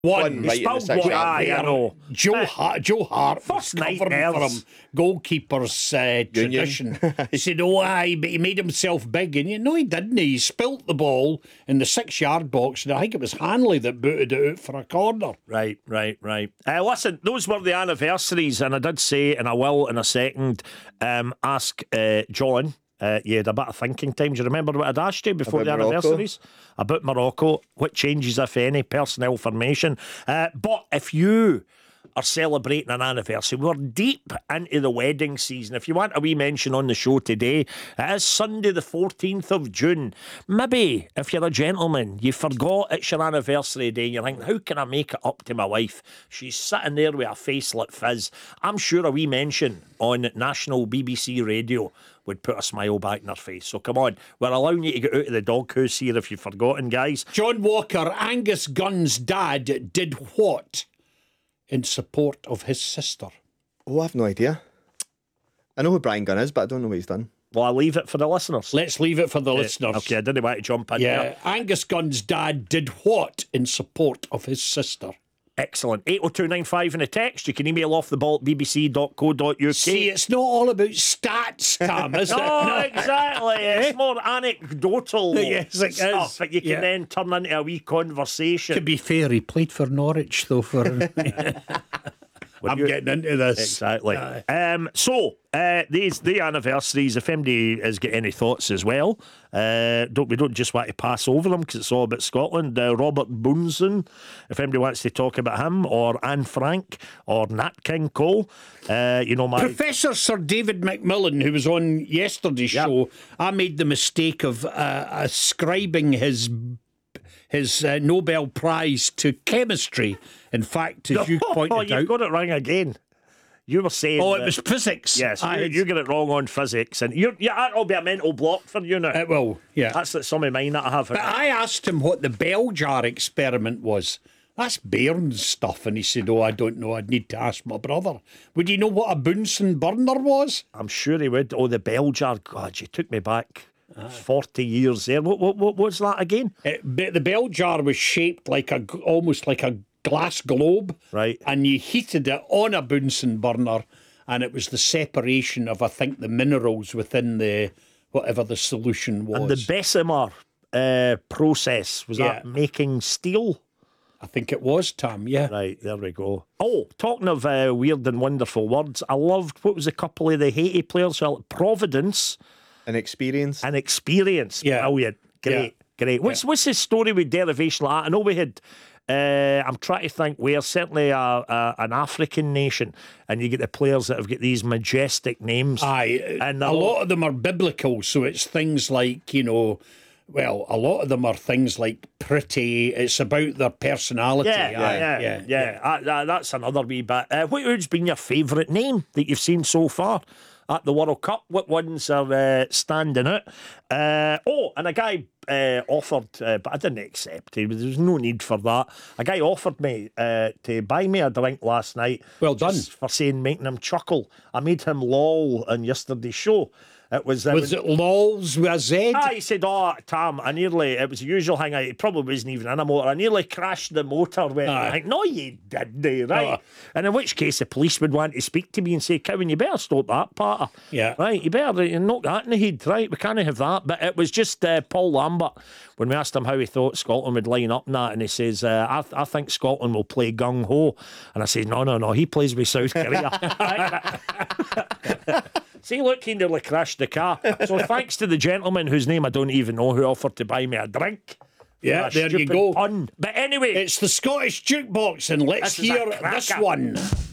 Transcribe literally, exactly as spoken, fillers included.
One, He right in the spilled six one. yard Aye, there. I know. Joe Hart, Joe Hart First was night covering for nerves. him. Goalkeeper's uh, tradition. He said, "Oh, aye, but he made himself big." And you know, he didn't. He spilt the ball in the six-yard box, and I think it was Hanley that booted it out for a corner. Right, right, right. Uh, listen, those were the anniversaries, and I did say, and I will in a second, um, ask uh, John. Uh, you had a bit of thinking time. Do you remember what I'd asked you before About the Morocco? anniversaries? About Morocco. What changes, if any, personnel formation. Uh, but if you are celebrating an anniversary, we're deep into the wedding season. If you want a wee mention on the show today, it is Sunday the fourteenth of June. Maybe, if you're a gentleman, you forgot it's your anniversary day and you're thinking, how can I make it up to my wife? She's sitting there with a face like fizz. I'm sure a wee mention on national B B C radio would put a smile back in her face. So come on, we're allowing you to get out of the doghouse here if you've forgotten, guys. John Walker, Angus Gunn's dad, did what in support of his sister? Oh, I have no idea. I know who Brian Gunn is, but I don't know what he's done. Well, I'll leave it for the listeners. Let's leave it for the listeners. Okay, I didn't want to jump in Yeah, there. Angus Gunn's dad did what in support of his sister? Excellent. eight oh two nine five in the text. You can email off the ball at b b c dot co dot u k. See, it's not all about stats, Tom, is it? No, exactly. It's more anecdotal Yes, it stuff is. that you can Yeah. then turn into a wee conversation. To be fair, he played for Norwich, though. For I'm you- getting into this. Exactly. Aye. Um, so, uh, these the anniversaries, if anybody has got any thoughts as well, uh, don't we don't just want to pass over them because it's all about Scotland. Uh, Robert Bunsen, if anybody wants to talk about him, or Anne Frank, or Nat King Cole, uh, you know, my... Professor Sir David McMillan, who was on yesterday's Yep. show, I made the mistake of uh, ascribing his his uh, Nobel Prize to chemistry. In fact, as you pointed oh, you've out, got it wrong again. You were saying... oh, it that- was physics. Yes, I you, had- you get it wrong on physics, and you're, yeah, that'll be a mental block for you now. It will, yeah. That's like some of mine that I have. But I asked him what the bell jar experiment was. That's Bairn's stuff. And he said, oh, I don't know. I'd need to ask my brother. Would you know what a Bunsen burner was? I'm sure he would. Oh, the bell jar. God, you took me back forty years there. What, what, what was that again? It, but the bell jar was shaped like a, g- almost like a glass globe. Right. And you heated it on a Bunsen burner, and it was the separation of, I think, the minerals within the, whatever the solution was. And the Bessemer uh, process, was that Yeah. making steel? I think it was, Tom, yeah. Right, there we go. Oh, talking of uh, weird and wonderful words, I loved, what was a couple of the Haiti players? Well, Providence An experience. and Experience. Yeah. Brilliant. Great, great. What's, what's the story with derivation like that? I know we had... Uh, I'm trying to think. We're certainly a, a, an African nation, and you get the players that have got these majestic names. Aye, And a they're lot of them are biblical, so it's things like, you know, well, a lot of them are things like pretty. It's about their personality. Yeah, yeah, Aye, yeah, yeah. yeah. Uh, uh, that's another wee bit. Uh, what, who's been your favourite name that you've seen so far at the World Cup? What ones are uh, standing out? Uh, oh, and a guy uh, offered, uh, but I didn't accept it. There was no need for that. A guy offered me uh, to buy me a drink last night. Well done. just for saying, making him chuckle. I made him lol on yesterday's show. It was... Uh, Was it lols with a Z? Ah, he said, oh, Tom, I nearly, it was the usual thing, I, it probably wasn't even in a motor, I nearly crashed the motor with it. I think, no, you didn't, right? Oh. And in which case, the police would want to speak to me and say, Cowan, you better stop that, Pater. Yeah. Right, you better you knock that in the head, right? We can't have that. But it was just uh, Paul Lambert, when we asked him how he thought Scotland would line up and that, and he says, uh, I, th- I think Scotland will play gung-ho. And I said, no, no, no, he plays with South Korea. See, look, he nearly crashed the car. So thanks to the gentleman whose name I don't even know who offered to buy me a drink. Yeah, For a there you stupid go. Pun. But anyway, It's the Scottish Jukebox, and let's This is a hear this cracker. one.